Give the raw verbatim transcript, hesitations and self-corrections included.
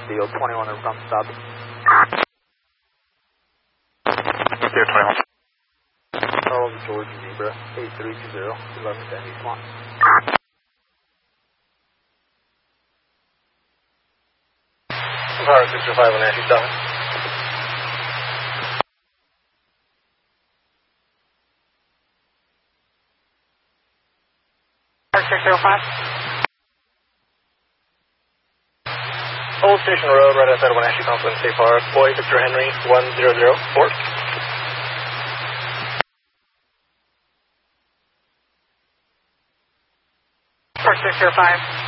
Steel twenty-one over come stop. Steel twenty-one. Charles George Zebra eight three two zero, eleven ten East one. Power six oh five on Nancy seven. Power six oh five. Old Station Road, right outside of Wenatchee Conference, Safe Park. Boy, Victor Henry, one zero zero four. Power six oh five.